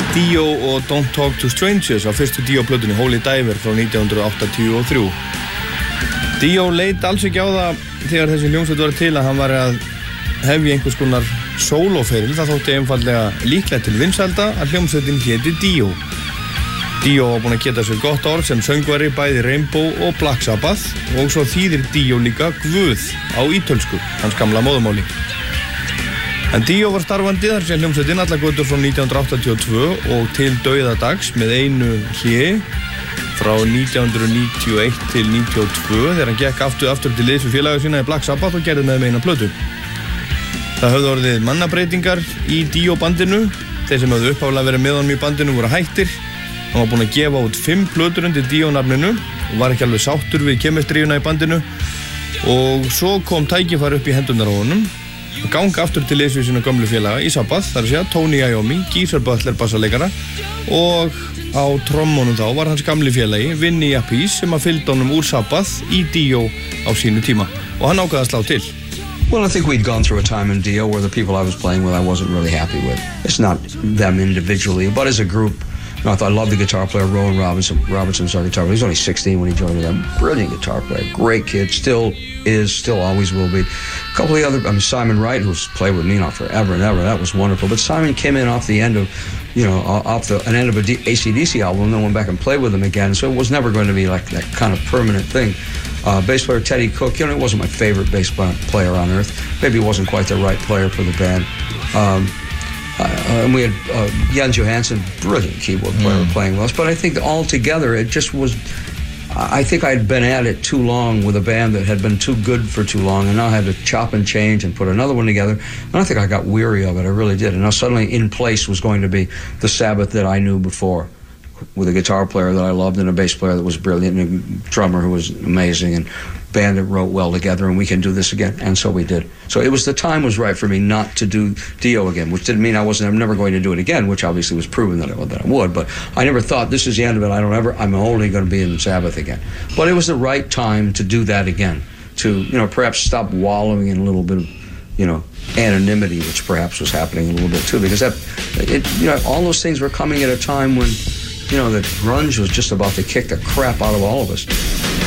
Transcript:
Dio og Don't Talk to Strangers á fyrstu Dio-plötunni Holy Diver frá 1983. Dio leit alls ekki á það þegar þessi hljómsveit var til að hann var að hefja einhvers konar sólóferil. Það þótti einfaldlega líklegt til vinsælda að hljómsveitin héti Dio. Dio var búinn að geta sér gott orð sem söngvari bæði Rainbow og Black Sabbath og svo þýðir Dio líka Guð á ítölsku, hans gamla móðumáli. En Dio var starfandi þar sem hljómsveitin allar götur frá 1982 og til dauðadags með einu hléi frá 1991 til 1992 þegar hann gekk aftur til liðs við félaga sína í Black Sabbath og gerði með eina plötu. Það höfðu orðið mannabreitingar í Dio-bandinu. Þeir sem höfðu upphaflega verið með honum í bandinu voru hættir. Hann var búinn að gefa út 5 plötur undir Dio-nafninu og var ekki alveg sáttur við kemistríuna í bandinu. Og svo kom tækifæri upp í hendurnar á honum og ganga aftur til liðs við sína gömlu félaga í Sabbath, þar að segja Tony Iommi, Geezer Butler bassaleikara og á trommunum þá var hans gamli félagi Vinny Appice sem að fylgdi honum úr Sabbath í Dio á sínu tíma og hann ákvaði að slá til. Well, I think we'd gone through a time in Dio where the people I was playing with I wasn't really happy with. It's not them individually, but as a group. I loved the guitar player, Rowan Robertson's our guitar player. He was only 16 when he joined with them. Brilliant guitar player, great kid, still is, still always will be. A couple of the other, Simon Wright, who's played with me now forever and ever, that was wonderful. But Simon came in off the end of, an end of a AC/DC album and then went back and played with them again. So it was never going to be like that kind of permanent thing. Bass player Teddy Cook, it wasn't my favorite bass player on earth. Maybe he wasn't quite the right player for the band. And we had Jens Johansson, brilliant keyboard player playing with us. But I think altogether it just was, I think I'd been at it too long with a band that had been too good for too long, and now I had to chop and change and put another one together. And I think I got weary of it, I really did. And now suddenly in place was going to be the Sabbath that I knew before, with a guitar player that I loved and a bass player that was brilliant and a drummer who was amazing and band that wrote well together, and we can do this again. And so we did. So the time was right for me not to do Dio again, which didn't mean I'm never going to do it again, which obviously was proven that I would, but I never thought this is the end of it. I'm only going to be in Sabbath again. But it was the right time to do that again, to, perhaps stop wallowing in a little bit of, anonymity, which perhaps was happening a little bit too, because all those things were coming at a time when, that grunge was just about to kick the crap out of all of us.